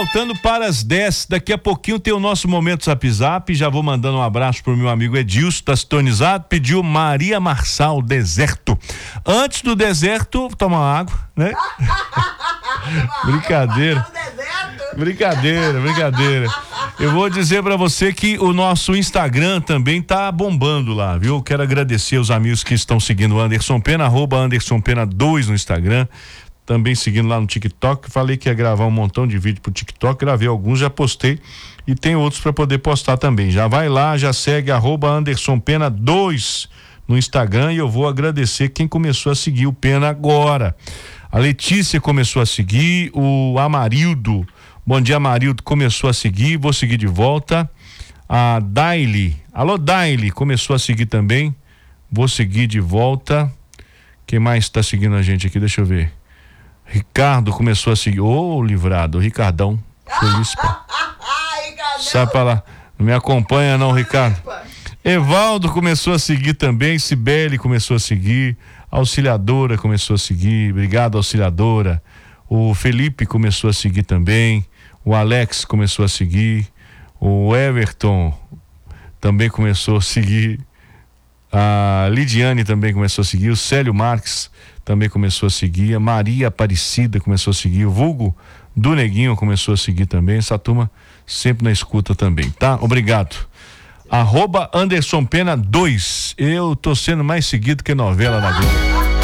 Voltando para as 10, daqui a pouquinho tem o nosso Momento Zap Zap. Já vou mandando um abraço pro meu amigo Edilson, tá sintonizado, pediu Maria Marçal, Deserto. Antes do deserto, toma água, né? Brincadeira. Eu vou dizer pra você que o nosso Instagram também tá bombando lá, viu? Quero agradecer os amigos que estão seguindo o Anderson Pena, @AndersonPena2 no Instagram. Também seguindo lá no TikTok. Falei que ia gravar um montão de vídeo pro TikTok, gravei alguns, já postei e tem outros para poder postar também. Já vai lá, já segue @AndersonPena2 no Instagram e eu vou agradecer quem começou a seguir o Pena agora. A Letícia começou a seguir, o Amarildo, bom dia Amarildo, começou a seguir, vou seguir de volta. A Daily, alô Daily, começou a seguir também, vou seguir de volta. Quem mais está seguindo a gente aqui, deixa eu ver. Ricardo começou a seguir. Ô, livrado, o Ricardão. Feliz, sai pra lá. Não me acompanha não, Ricardo. Evaldo começou a seguir também. Cibele começou a seguir. Auxiliadora começou a seguir. Obrigado, Auxiliadora. O Felipe começou a seguir também. O Alex começou a seguir. O Everton também começou a seguir. A Lidiane também começou a seguir. O Célio Marques também começou a seguir, a Maria Aparecida começou a seguir, o vulgo do Neguinho começou a seguir também, essa turma sempre na escuta também, tá? Obrigado. @AndersonPena2, eu tô sendo mais seguido que novela da Globo.